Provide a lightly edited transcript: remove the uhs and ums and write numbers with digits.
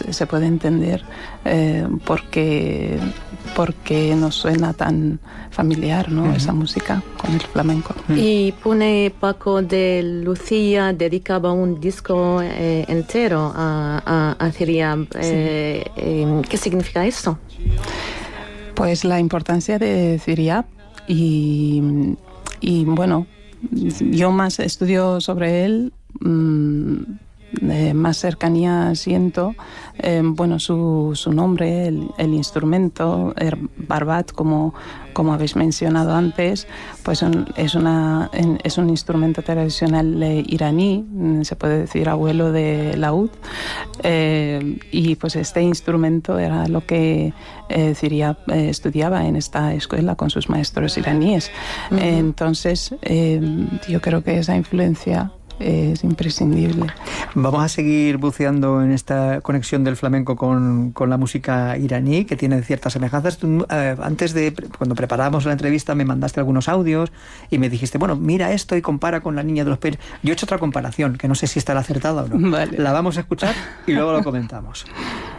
se puede entender por qué nos suena tan familiar, ¿no? Esa música con el flamenco. Y pone Paco de Lucía, dedicaba un disco entero a Ciria. ¿Qué significa eso? Pues la importancia de Ciria y bueno, yo más estudio sobre él, más cercanía siento, bueno, su nombre, el instrumento, el barbat, como habéis mencionado antes, pues es un instrumento tradicional iraní, se puede decir abuelo de laúd, y pues este instrumento era lo que Ciria estudiaba en esta escuela con sus maestros iraníes. Entonces yo creo que esa influencia es imprescindible. Vamos a seguir buceando en esta conexión del flamenco con la música iraní, que tiene ciertas semejanzas. Tú, cuando preparábamos la entrevista, me mandaste algunos audios y me dijiste, bueno, mira esto y compara con La Niña de los Peines. Yo he hecho otra comparación, que no sé si estará acertada o no. Vale. La vamos a escuchar y luego lo comentamos.